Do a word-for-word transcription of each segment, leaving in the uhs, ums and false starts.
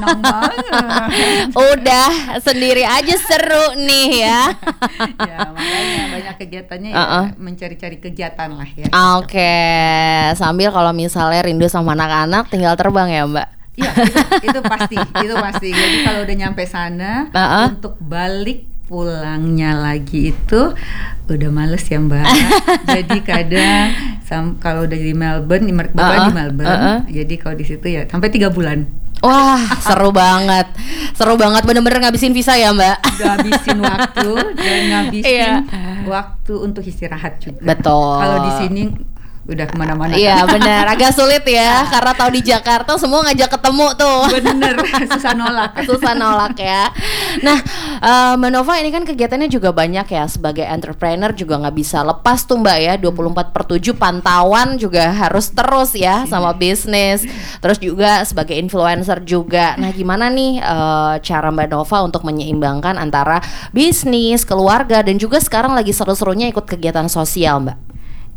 senang banget. Udah sendiri aja seru nih ya. Ya makanya banyak kegiatannya ya, Uh-uh. mencari-cari kegiatan lah ya. Oke, okay. Sambil kalau misalnya rindu sama anak-anak tinggal terbang ya Mbak. Iya itu, itu pasti, itu pasti. Jadi kalau udah nyampe sana, uh-uh. untuk balik pulangnya lagi itu udah males ya Mbak. Jadi kadang sam- kalau udah di Melbourne, Bapak uh-uh. di Melbourne, uh-uh. jadi kalau di situ ya sampai tiga bulan. Wah seru banget, seru banget, bener-bener ngabisin visa ya Mbak. Ngabisin waktu dan ngabisin iya. waktu untuk istirahat juga. Betul. Kalau di sini udah kemana-mana. Iya benar, agak sulit ya karena tahu di Jakarta semua ngajak ketemu tuh. Bener, susah nolak. Susah nolak ya. Nah, uh, Mbak Nova ini kan kegiatannya juga banyak ya, sebagai entrepreneur juga nggak bisa lepas tuh Mbak ya, dua puluh empat per tujuh pantauan juga harus terus ya sama bisnis. Terus juga sebagai influencer juga. Nah, gimana nih uh, cara Mbak Nova untuk menyeimbangkan antara bisnis, keluarga dan juga sekarang lagi seru-serunya ikut kegiatan sosial Mbak?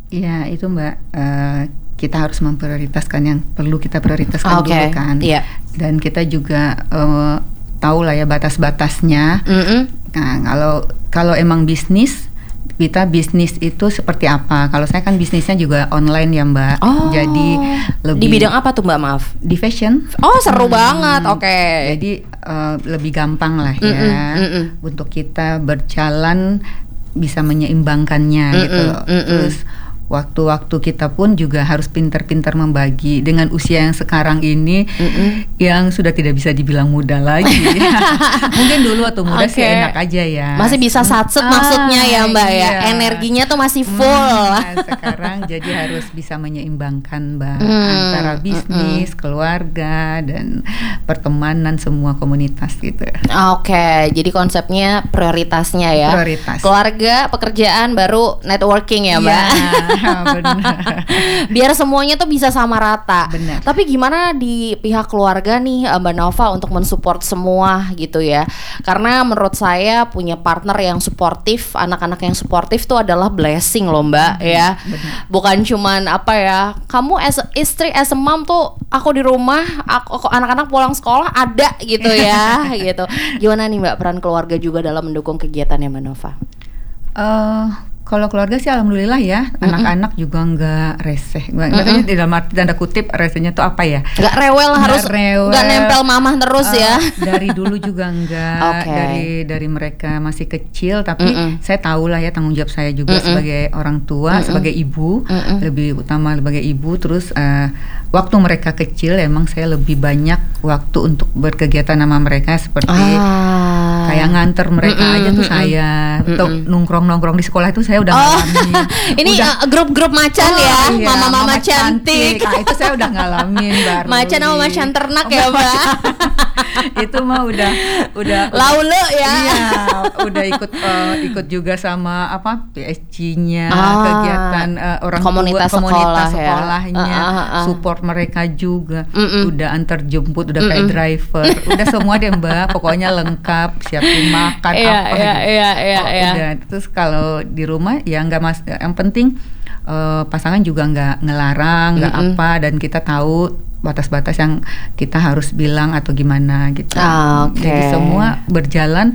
Ya itu Mbak, uh, kita harus memprioritaskan yang perlu kita prioritaskan okay. dulu kan. Yeah. Dan kita juga uh, tahu lah ya batas-batasnya. Mm-hmm. Nah kalau kalau emang bisnis, kita bisnis itu seperti apa? Kalau saya kan bisnisnya juga online ya Mbak. Oh, jadi lebih di bidang apa tuh Mbak, maaf? Di fashion. Oh seru hmm, banget, oke. Okay. Jadi uh, lebih gampang lah ya mm-mm, mm-mm. untuk kita berjalan bisa menyeimbangkannya mm-mm, gitu. Mm-mm. Terus waktu-waktu kita pun juga harus pintar-pintar membagi dengan usia yang sekarang ini, mm-mm. yang sudah tidak bisa dibilang muda lagi. Mungkin dulu waktu muda okay. sih enak aja ya. Masih bisa satset ah, maksudnya ya Mbak iya. ya. Energinya tuh masih full. Hmm, nah, sekarang jadi harus bisa menyeimbangkan Mbak hmm, antara bisnis, hmm. keluarga dan pertemanan semua komunitas gitu. Oke, okay, jadi konsepnya prioritasnya ya. Prioritas. Keluarga, pekerjaan, baru networking ya Mbak. Yeah. Benar. Biar semuanya tuh bisa sama rata. Benar. Tapi gimana di pihak keluarga nih Mbak Nova untuk mensupport semua gitu ya? Karena menurut saya punya partner yang suportif, anak-anak yang suportif tuh adalah blessing loh Mbak hmm, ya. Benar. Bukan cuman apa ya, kamu as a istri, as a mom tuh aku di rumah, aku anak-anak pulang sekolah ada gitu ya, gitu. Gimana nih Mbak peran keluarga juga dalam mendukung kegiatannya Mbak Nova? Uh, Kalau keluarga sih alhamdulillah ya, mm-hmm. anak-anak juga nggak reseh. Maksudnya mm-hmm. dalam arti tanda kutip resehnya tuh apa ya? Nggak rewel, nggak harus nggak nempel mamah terus uh, ya. Dari dulu juga nggak, okay. dari dari mereka masih kecil, tapi mm-hmm. saya tahu lah ya tanggung jawab saya juga mm-hmm. sebagai orang tua, mm-hmm. sebagai ibu, mm-hmm. lebih utama sebagai ibu. Terus uh, waktu mereka kecil emang saya lebih banyak waktu untuk berkegiatan sama mereka seperti ah. kayak nganter mereka mm-hmm. aja tuh saya, mm-hmm. atau nongkrong-nongkrong di sekolah itu saya udah oh, ngalamin. Ini udah, uh, grup-grup macan oh, ya, iya, mama-mama cantik. cantik. Nah, itu saya udah ngalamin baru. Macan sama macan ternak oh, ya, Mbak. Itu mah udah udah laule ya. Iya, udah ikut uh, ikut juga sama apa P S G-nya, ah, kegiatan uh, orang komunitas tua, komunitas sekolah, sekolahnya, ya. uh, uh, uh. support mereka juga. Mm-mm. Udah antar jemput, udah Mm-mm. kayak driver, udah semua deh Mbak. Pokoknya lengkap, siapin makan yeah, apa yeah, gitu. yeah, yeah, oh, yeah. Udah. Terus kalau di rumah ya nggak mas, yang penting uh, pasangan juga nggak ngelarang, nggak Mm-mm. apa, dan kita tahu batas-batas yang kita harus bilang atau gimana gitu. Ah, okay. Jadi semua berjalan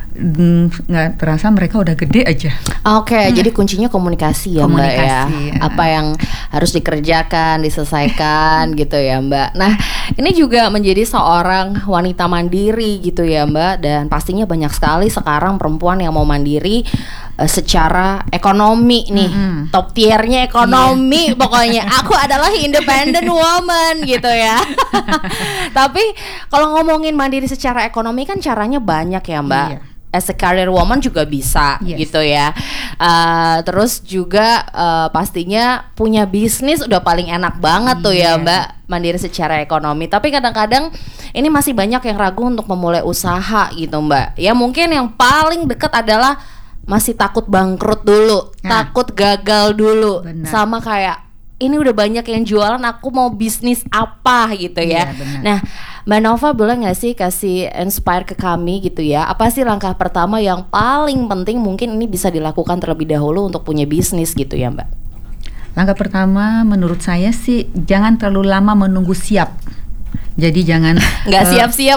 nggak terasa mereka udah gede aja. Oke, okay, hmm. jadi kuncinya komunikasi ya komunikasi, Mbak ya. ya. Apa yang harus dikerjakan, diselesaikan gitu ya Mbak. Nah, ini juga menjadi seorang wanita mandiri gitu ya Mbak. Dan pastinya banyak sekali sekarang perempuan yang mau mandiri uh, secara ekonomi nih. Mm-hmm. Top tiernya ekonomi yeah. Pokoknya aku adalah independent woman gitu ya. Tapi kalau ngomongin mandiri secara ekonomi kan caranya banyak ya Mbak. Yeah. As a career woman juga bisa yes. gitu ya. Uh, terus juga uh, pastinya punya bisnis udah paling enak banget yeah. tuh ya Mbak, mandiri secara ekonomi. Tapi kadang-kadang ini masih banyak yang ragu untuk memulai usaha gitu Mbak. Ya mungkin yang paling dekat adalah masih takut bangkrut dulu, nah. takut gagal dulu. Benar. Sama kayak ini udah banyak yang jualan, aku mau bisnis apa gitu ya. Iya, nah, Mbak Nova boleh nggak sih kasih inspire ke kami gitu ya? Apa sih langkah pertama yang paling penting mungkin ini bisa dilakukan terlebih dahulu untuk punya bisnis gitu ya Mbak? Langkah pertama menurut saya sih jangan terlalu lama menunggu siap. Jadi jangan nggak uh, siap-siap